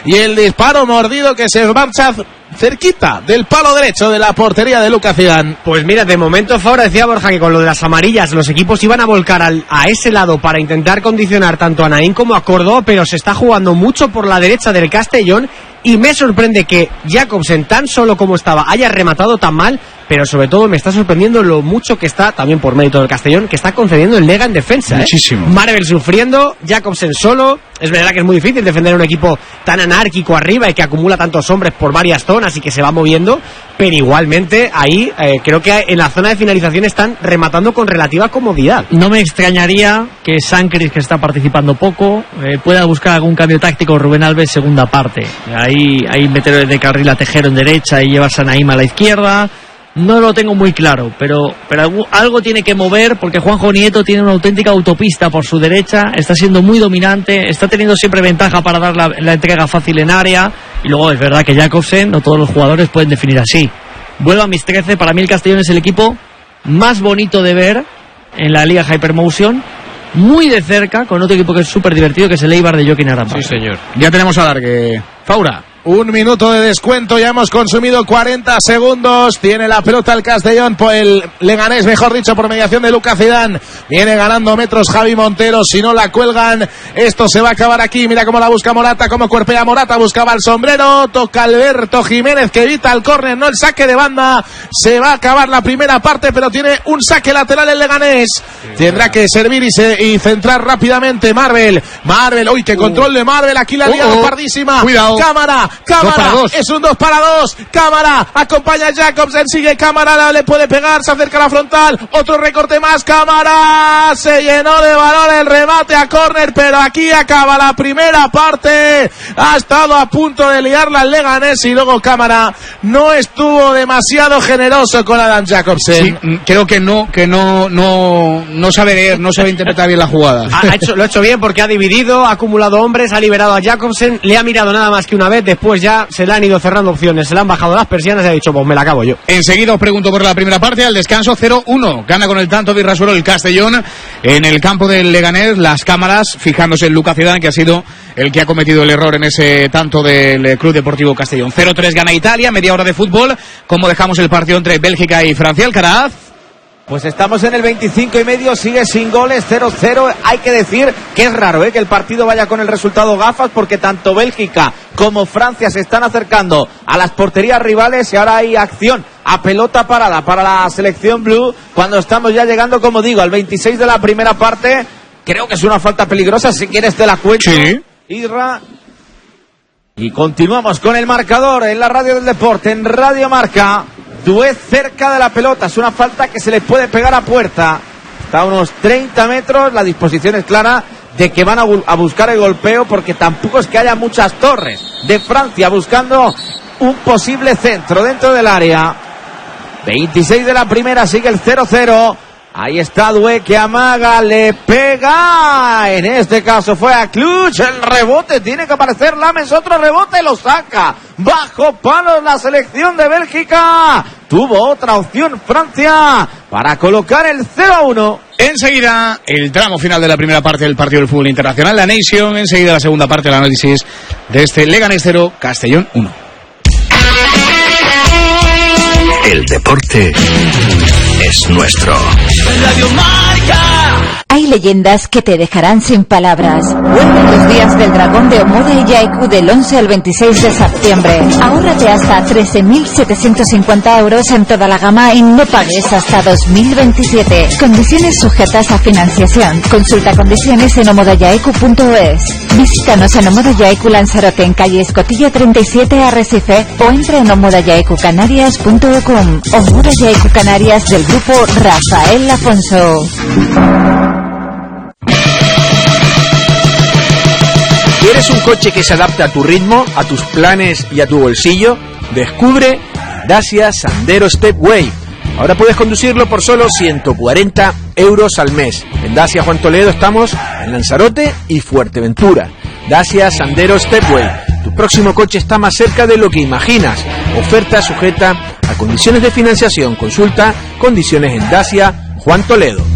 y el disparo mordido que se marcha cerquita del palo derecho de la portería de Lucas Zidane. Pues mira, de momento Fabra decía Borja que con lo de las amarillas los equipos iban a volcar a ese lado para intentar condicionar tanto a Naín como a Córdoba, pero se está jugando mucho por la derecha del Castellón y me sorprende que Jakobsen, tan solo como estaba, haya rematado tan mal, pero sobre todo me está sorprendiendo lo mucho que está, también por mérito del Castellón, que está concediendo el Lega en defensa. Muchísimo. Marvel sufriendo, Jakobsen solo. Es verdad que es muy difícil defender a un equipo tan anárquico arriba y que acumula tantos hombres por varias zonas y que se va moviendo, pero igualmente ahí creo que en la zona de finalización están rematando con relativa comodidad. No me extrañaría que Sancris, que está participando poco, pueda buscar algún cambio táctico Rubén Alves segunda parte. Ahí meter de carril a Tejero en derecha y llevar a Naim a la izquierda. No lo tengo muy claro, pero algo tiene que mover, porque Juanjo Nieto tiene una auténtica autopista por su derecha, está siendo muy dominante, está teniendo siempre ventaja para dar la entrega fácil en área, y luego es verdad que Jakobsen, no todos los jugadores pueden definir así. Vuelvo a mis 13, para mí el Castellón es el equipo más bonito de ver en la Liga Hypermotion, muy de cerca, con otro equipo que es súper divertido, que es el Eibar de Joaquín Aramba. Sí, señor. Ya tenemos alargue. Faura. 1 minuto de descuento, ya hemos consumido 40 segundos, tiene la pelota el Castellón, el Leganés, mejor dicho, por mediación de Lucas Zidane, viene ganando metros Javi Montero, si no la cuelgan, esto se va a acabar aquí, mira cómo la busca Morata, cómo cuerpea Morata, buscaba el sombrero, toca Alberto Jiménez que evita el córner, no el saque de banda, se va a acabar la primera parte, pero tiene un saque lateral el Leganés, tendrá que servir y centrar rápidamente Marvel, uy, qué control de Marvel, aquí la liga pardísima, cuidado, Cámara, es un 2 para 2, Cámara, acompaña a Jakobsen, sigue Cámara, le puede pegar, se acerca a la frontal, otro recorte más, Cámara, se llenó de valor el remate a córner, pero aquí acaba la primera parte, ha estado a punto de liarla el Leganés y luego Cámara no estuvo demasiado generoso con Adam Jakobsen. Sí, creo que no sabe leer, no sabe interpretar bien la jugada. Lo ha hecho bien porque ha dividido, ha acumulado hombres, ha liberado a Jakobsen, le ha mirado nada más que una vez, después ya se le han ido cerrando opciones, se le han bajado las persianas y ha dicho, pues me la acabo yo. Enseguida os pregunto por la primera parte, al descanso 0-1, gana con el tanto de Irrasuelo el Castellón en el campo del Leganés, las cámaras fijándose en Lucas Zidane, que ha sido el que ha cometido el error en ese tanto del Club Deportivo Castellón. 0-3 gana Italia, media hora de fútbol. ¿Cómo dejamos el partido entre Bélgica y Francia? Alcaraz. Pues estamos en el 25 y medio, sigue sin goles, 0-0. Hay que decir que es raro que el partido vaya con el resultado gafas, porque tanto Bélgica como Francia se están acercando a las porterías rivales y ahora hay acción a pelota parada para la selección blue cuando estamos ya llegando, como digo, al 26 de la primera parte. Creo que es una falta peligrosa, si quieres te la cuento. Sí. Isra. Y continuamos con el marcador en la radio del deporte, en Radio Marca. Dué cerca de la pelota, es una falta que se le puede pegar a puerta. Está a unos 30 metros, la disposición es clara de que van a buscar el golpeo, porque tampoco es que haya muchas torres de Francia buscando un posible centro dentro del área. 26 de la primera, sigue el 0-0. Ahí está Dué que amaga, le pega. En este caso fue a Kluch. El rebote tiene que aparecer Lames. Otro rebote, lo saca. Bajo palos la selección de Bélgica. Tuvo otra opción Francia para colocar el 0-1. Enseguida el tramo final de la primera parte del partido del fútbol internacional, la Nation. Enseguida la segunda parte del análisis de este Leganés 0, Castellón 1. El deporte es nuestro. Radio Marca. Hay leyendas que te dejarán sin palabras. Vuelven los días del dragón de Omoda y Yaiku del 11 al 26 de septiembre. Ahórrate hasta 13.750 euros en toda la gama y no pagues hasta 2027. Condiciones sujetas a financiación. Consulta condiciones en omodayaiku.es. Visítanos en Omoda Yaiku Lanzarote, en calle Escotilla 37, Arrecife, o entra en omodayaikucanarias.com. Omoda Yaiku Canarias, del grupo Rafael Afonso. ¿Quieres un coche que se adapte a tu ritmo, a tus planes y a tu bolsillo? Descubre Dacia Sandero Stepway. Ahora puedes conducirlo por solo 140 euros al mes. En Dacia Juan Toledo estamos en Lanzarote y Fuerteventura. Dacia Sandero Stepway. Tu próximo coche está más cerca de lo que imaginas. Oferta sujeta a condiciones de financiación. Consulta condiciones en Dacia Juan Toledo.